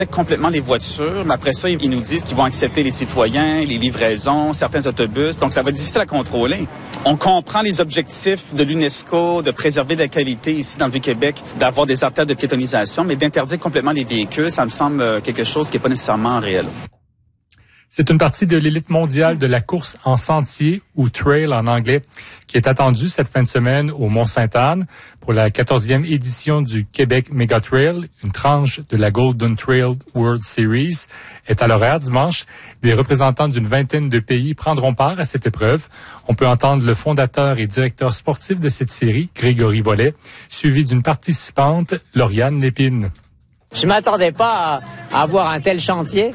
complètement les voitures, mais après ça, ils nous disent qu'ils vont accepter les citoyens, les livraisons, certains autobus. Donc, ça va être difficile à contrôler. On comprend les objectifs de l'UNESCO de préserver la qualité ici dans le Vieux-Québec, d'avoir des artères de piétonisation, mais d'interdire complètement les véhicules, ça me semble quelque chose qui n'est pas nécessairement réel. C'est une partie de l'élite mondiale de la course en sentier, ou trail en anglais, qui est attendue cette fin de semaine au Mont-Sainte-Anne pour la 14e édition du Québec Mega Trail. Une tranche de la Golden Trail World Series est à l'horaire dimanche. Des représentants d'une vingtaine de pays prendront part à cette épreuve. On peut entendre le fondateur et directeur sportif de cette série, Grégory Vollet, suivi d'une participante, Lauriane Lépine. Je m'attendais pas à avoir un tel chantier.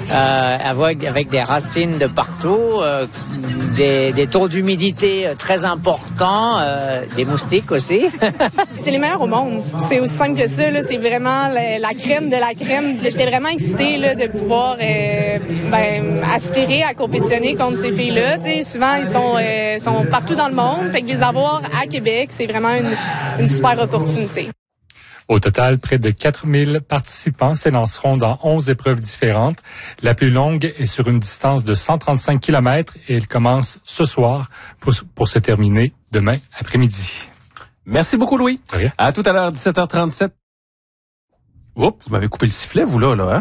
Avec des racines de partout, des taux d'humidité très importants, des moustiques aussi. C'est les meilleurs au monde. C'est aussi simple que ça. Là. C'est vraiment la crème de la crème. J'étais vraiment excitée là, de pouvoir aspirer à compétitionner contre ces filles-là. T'sais, souvent, ils sont partout dans le monde. Fait que les avoir à Québec, c'est vraiment une super opportunité. Au total, près de 4000 participants s'élanceront dans 11 épreuves différentes. La plus longue est sur une distance de 135 km et elle commence ce soir pour se terminer demain après-midi. Merci beaucoup, Louis. Rien. À tout à l'heure, 17h37. Oups, vous m'avez coupé le sifflet, vous là, hein?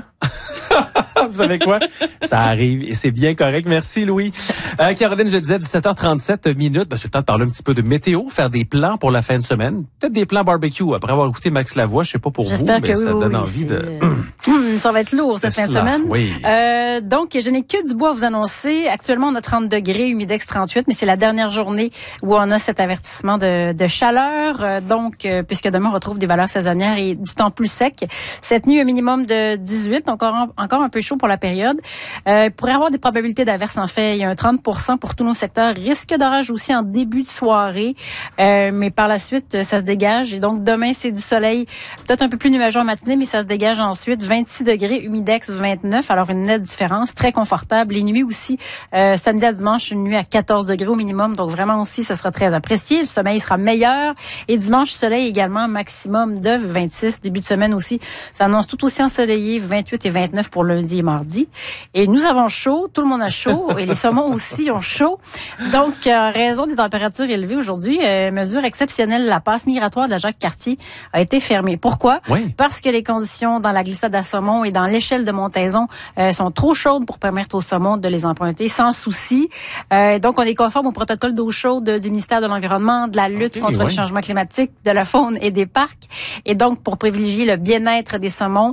Vous savez quoi? Ça arrive et c'est bien correct. Merci, Louis. Caroline, je disais 17h37 minutes. C'est le temps de parler un petit peu de météo, faire des plans pour la fin de semaine. Peut-être des plans barbecue. Après avoir écouté Max Lavoie, je sais pas pour J'espère vous, mais ça donne oui, envie de... Ça va être lourd cette fin de semaine. Oui. Donc, je n'ai que du bois à vous annoncer. Actuellement, on a 30 degrés, humidex 38, mais c'est la dernière journée où on a cet avertissement de chaleur. Puisque demain, on retrouve des valeurs saisonnières et du temps plus sec. Cette nuit, un minimum de 18, encore un peu chaud pour la période. Il pourrait y avoir des probabilités d'averses. En fait, il y a un 30% pour tous nos secteurs. Risque d'orage aussi en début de soirée. Mais par la suite, ça se dégage. Et donc, demain, c'est du soleil. Peut-être un peu plus nuageux en matinée, mais ça se dégage ensuite. 26 degrés, humidex 29. Alors, une nette différence. Très confortable. Les nuits aussi, samedi à dimanche, une nuit à 14 degrés au minimum. Donc, vraiment aussi, ça sera très apprécié. Le sommeil sera meilleur. Et dimanche, soleil également, maximum de 26. Début de semaine aussi, ça annonce tout aussi ensoleillé. 28 et 29 pour lundi et mardi. Et nous avons chaud, tout le monde a chaud, et les saumons aussi ont chaud. Donc, en raison des températures élevées aujourd'hui, mesure exceptionnelle, la passe migratoire de la Jacques-Cartier a été fermée. Pourquoi? Oui. Parce que les conditions dans la glissade à saumon et dans l'échelle de montaison sont trop chaudes pour permettre aux saumons de les emprunter sans souci. Donc, on est conforme au protocole d'eau chaude du ministère de l'Environnement, de la lutte contre le changement climatique, de la faune et des parcs. Et donc, pour privilégier le bien-être des saumons,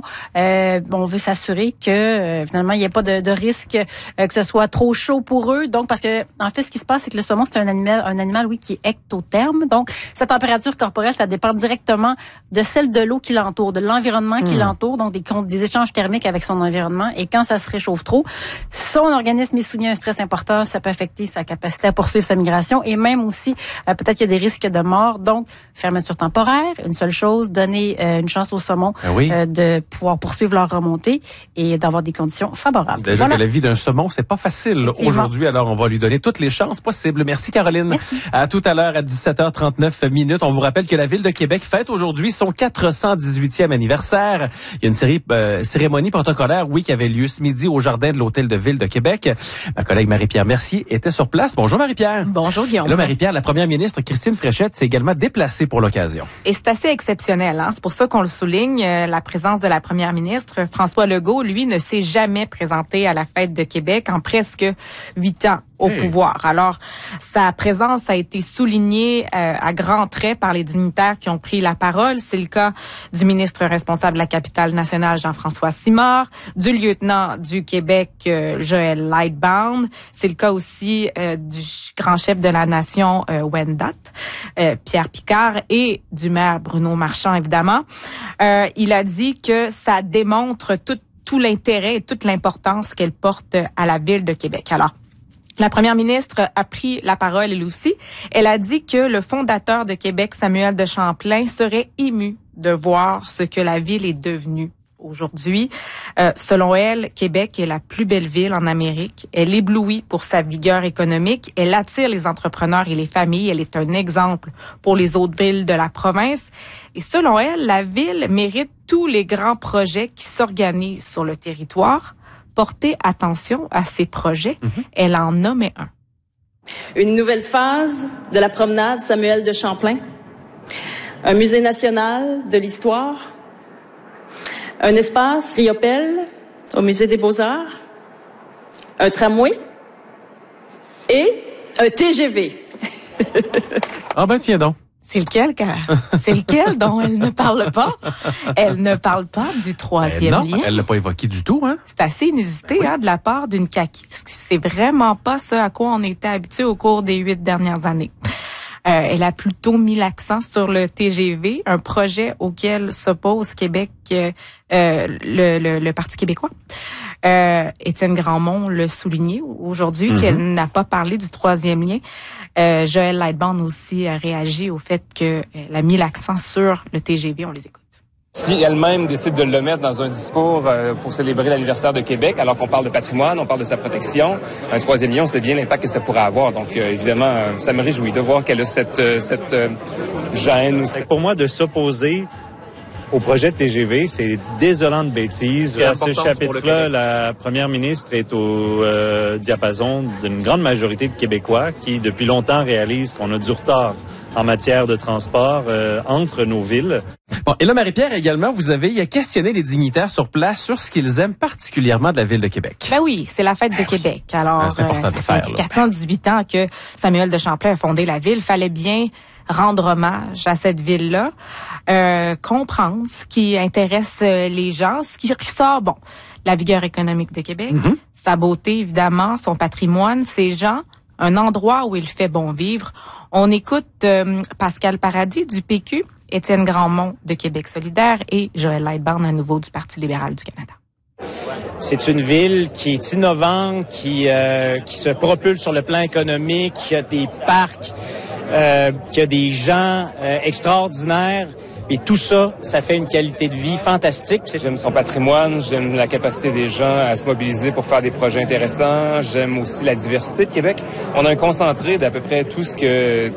on veut s'assurer que finalement, il n'y ait pas de risque que ce soit trop chaud pour eux. Donc, parce que en fait, ce qui se passe, c'est que le saumon, c'est un animal, oui, qui est ectotherme. Donc, sa température corporelle, ça dépend directement de celle de l'eau qui l'entoure, de l'environnement qui l'entoure, donc des échanges thermiques avec son environnement. Et quand ça se réchauffe trop, son organisme est soumis à un stress important. Ça peut affecter sa capacité à poursuivre sa migration et même aussi, peut-être qu'il y a des risques de mort. Donc, fermeture temporaire, une seule chose, donner une chance aux saumons de pouvoir poursuivre leur remontée et d'avoir des conditions favorables. Déjà que la vie d'un saumon, c'est pas facile aujourd'hui, alors on va lui donner toutes les chances possibles. Merci Caroline. Merci. À tout à l'heure à 17h39 minutes. On vous rappelle que la Ville de Québec fête aujourd'hui son 418e anniversaire. Il y a une cérémonie protocolaire, qui avait lieu ce midi au jardin de l'Hôtel de Ville de Québec. Ma collègue Marie-Pierre Mercier était sur place. Bonjour Marie-Pierre. Bonjour Guillaume. Là, Marie-Pierre, la première ministre Christine Fréchette s'est également déplacée pour l'occasion. Et c'est assez exceptionnel, hein? C'est pour ça qu'on le souligne. La présence de la première ministre, François Legault, lui, ne s'est jamais présenté à la fête de Québec en presque 8 ans au pouvoir. Alors, sa présence a été soulignée à grands traits par les dignitaires qui ont pris la parole. C'est le cas du ministre responsable de la capitale nationale, Jean-François Simard, du lieutenant du Québec, Joël Lightbound. C'est le cas aussi du grand chef de la nation, Wendat, Pierre Picard, et du maire Bruno Marchand, évidemment. Il a dit que ça démontre tout l'intérêt et toute l'importance qu'elle porte à la Ville de Québec. Alors, la première ministre a pris la parole, elle aussi. Elle a dit que le fondateur de Québec, Samuel de Champlain, serait ému de voir ce que la ville est devenue aujourd'hui. Selon elle, Québec est la plus belle ville en Amérique. Elle éblouit pour sa vigueur économique. Elle attire les entrepreneurs et les familles. Elle est un exemple pour les autres villes de la province. Et selon elle, la ville mérite tous les grands projets qui s'organisent sur le territoire. Portez attention à ces projets. Elle en nommait un. Une nouvelle phase de la promenade Samuel de Champlain. Un musée national de l'histoire. Un espace Riopelle au musée des Beaux-Arts. Un tramway. Et un TGV. Ah ben tiens donc. C'est lequel dont elle ne parle pas? Elle ne parle pas du troisième lien. Non, elle l'a pas évoqué du tout, hein? C'est assez inusité, de la part d'une caquiste. C'est vraiment pas ce à quoi on était habitué au cours des 8 dernières années. Elle a plutôt mis l'accent sur le TGV, un projet auquel s'oppose Québec, le Parti québécois. Étienne Grandmont l'a souligné aujourd'hui qu'elle n'a pas parlé du troisième lien. Joël Lightbound aussi a réagi au fait qu'elle a mis l'accent sur le TGV. On les écoute. Si elle-même décide de le mettre dans un discours pour célébrer l'anniversaire de Québec, alors qu'on parle de patrimoine, on parle de sa protection, un troisième lien, on sait bien l'impact que ça pourrait avoir. Donc, évidemment, ça me réjouit de voir qu'elle a cette gêne aussi. Pour moi, de s'opposer au projet de TGV, c'est désolant de bêtises. À ce chapitre-là, la première ministre est au diapason d'une grande majorité de Québécois qui, depuis longtemps, réalisent qu'on a du retard en matière de transport entre nos villes. Bon, et là, Marie-Pierre, également, vous avez questionné les dignitaires sur place sur ce qu'ils aiment particulièrement de la ville de Québec. Ben oui, c'est la fête de Québec. Alors, c'est important de le faire, ça fait 418 ans que Samuel de Champlain a fondé la ville. Fallait bien rendre hommage à cette ville-là, comprendre ce qui intéresse les gens, ce qui ressort, la vigueur économique de Québec, sa beauté, évidemment, son patrimoine, ses gens, un endroit où il fait bon vivre. On écoute Pascal Paradis du PQ, Étienne Grandmont de Québec solidaire et Joël Lightbound à nouveau du Parti libéral du Canada. C'est une ville qui est innovante, qui se propulse sur le plan économique, qui a des parcs, qui a des gens extraordinaires. Et tout ça, ça fait une qualité de vie fantastique. J'aime son patrimoine, j'aime la capacité des gens à se mobiliser pour faire des projets intéressants. J'aime aussi la diversité de Québec. On a un concentré d'à peu près tout ce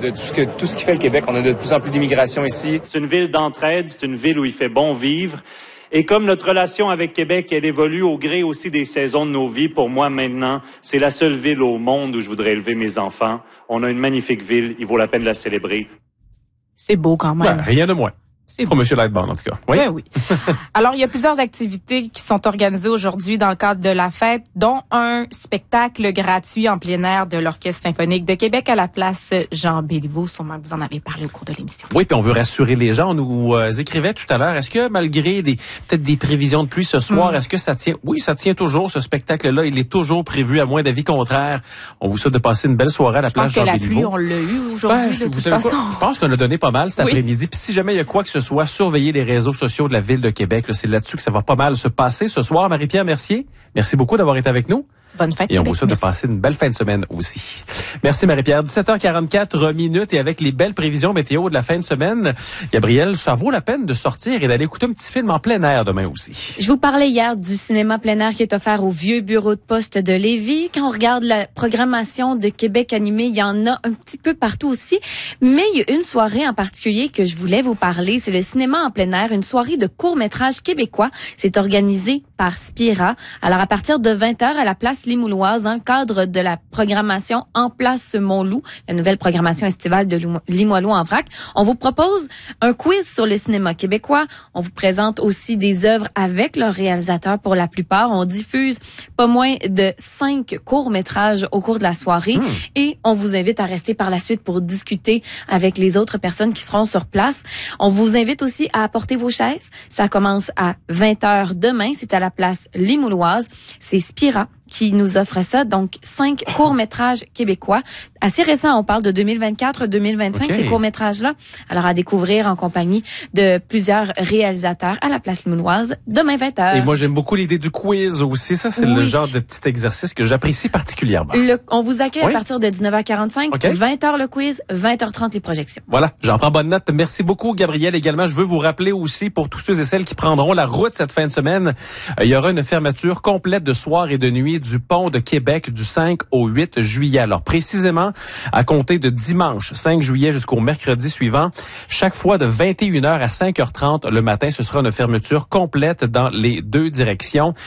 qui fait le Québec. On a de plus en plus d'immigration ici. C'est une ville d'entraide, c'est une ville où il fait bon vivre. Et comme notre relation avec Québec, elle évolue au gré aussi des saisons de nos vies, pour moi maintenant, c'est la seule ville au monde où je voudrais élever mes enfants. On a une magnifique ville, il vaut la peine de la célébrer. C'est beau quand même. Rien de moins. C'est pour M. Lightbound, en tout cas. Oui. Ben oui. Alors, il y a plusieurs activités qui sont organisées aujourd'hui dans le cadre de la fête, dont un spectacle gratuit en plein air de l'Orchestre symphonique de Québec à la place Jean Béliveau. Sûrement que vous en avez parlé au cours de l'émission. Oui, puis on veut rassurer les gens. On nous écrivait tout à l'heure, est-ce que malgré peut-être des prévisions de pluie ce soir, est-ce que ça tient? Oui, ça tient toujours, ce spectacle-là. Il est toujours prévu, à moins d'avis contraire. On vous souhaite de passer une belle soirée à la place Jean Béliveau. Je pense que la pluie, on l'a eu aujourd'hui, de toute façon. Je pense qu'on a donné pas mal cet après-midi. Puis si jamais il y a quoi que ce soit, surveiller les réseaux sociaux de la Ville de Québec. Là, c'est là-dessus que ça va pas mal se passer ce soir. Marie-Pierre Mercier, merci beaucoup d'avoir été avec nous. Bonne fête. Et on vous souhaite de passer une belle fin de semaine aussi. Merci Marie-Pierre. 17h44 minutes et avec les belles prévisions météo de la fin de semaine, Gabrielle, ça vaut la peine de sortir et d'aller écouter un petit film en plein air demain aussi. Je vous parlais hier du cinéma plein air qui est offert au vieux bureau de poste de Lévis. Quand on regarde la programmation de Québec animé, il y en a un petit peu partout aussi. Mais il y a une soirée en particulier que je voulais vous parler. C'est le cinéma en plein air, une soirée de court-métrage québécois. C'est organisé par Spira. Alors, à partir de 20h à la place Limouloise, dans le cadre de la programmation En place Montloup, la nouvelle programmation estivale de Limoilou en vrac, on vous propose un quiz sur le cinéma québécois. On vous présente aussi des œuvres avec leurs réalisateurs pour la plupart. On diffuse pas moins de 5 courts-métrages au cours de la soirée et on vous invite à rester par la suite pour discuter avec les autres personnes qui seront sur place. On vous invite aussi à apporter vos chaises. Ça commence à 20h demain. C'est à la place Limouloise. C'est Spira qui nous offre ça. Donc, 5 courts-métrages québécois. Assez récents, on parle de 2024-2025, ces courts-métrages-là. Alors, à découvrir en compagnie de plusieurs réalisateurs à la Place Limounoise, demain 20h. Et moi, j'aime beaucoup l'idée du quiz aussi. Ça, c'est le genre de petit exercice que j'apprécie particulièrement. On vous accueille à partir de 19h45, 20h le quiz, 20h30 les projections. Voilà, j'en prends bonne note. Merci beaucoup, Gabriel. Également, je veux vous rappeler aussi, pour tous ceux et celles qui prendront la route cette fin de semaine, il y aura une fermeture complète de soir et de nuit du pont de Québec du 5 au 8 juillet. Alors, précisément, à compter de dimanche 5 juillet jusqu'au mercredi suivant, chaque fois de 21h à 5h30 le matin, ce sera une fermeture complète dans les deux directions.